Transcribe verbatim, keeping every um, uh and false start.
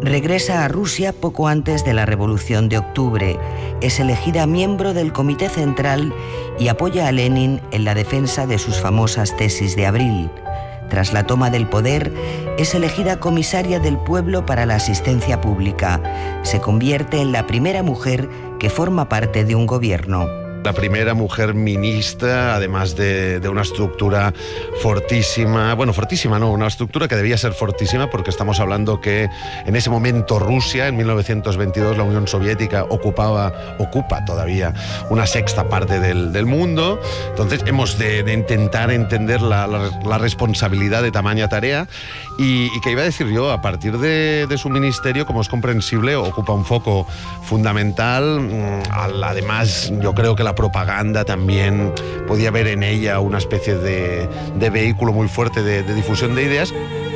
Regresa a Rusia poco antes de la Revolución de Octubre. Es elegida miembro del Comité Central y apoya a Lenin en la defensa de sus famosas tesis de abril. Tras la toma del poder, es elegida comisaria del pueblo para la asistencia pública. Se convierte en la primera mujer que forma parte de un gobierno. La primera mujer ministra, además de, de una estructura fortísima, bueno, fortísima no, una estructura que debía ser fortísima porque estamos hablando que en ese momento Rusia, en mil novecientos veintidós, la Unión Soviética ocupaba, ocupa todavía una sexta parte del, del mundo. Entonces hemos de, de intentar entender la, la, la responsabilidad de tamaña tarea y, y que iba a decir yo, a partir de, de su ministerio, como es comprensible, ocupa un foco fundamental. Además, yo creo que la propaganda también podía ver en ella una especie de, de vehículo muy fuerte de, de difusión de ideas.